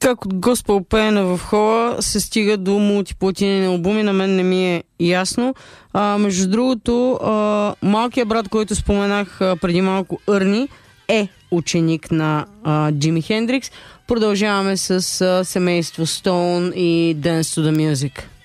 как от госпел пеене в хола се стига до мултиплатинени албуми, на мен не ми е ясно. Между другото, малкият брат, който споменах преди малко, Ерни, е ученик на Джими Хендрикс. Продължаваме с семейство Стоун и Dance to the Music.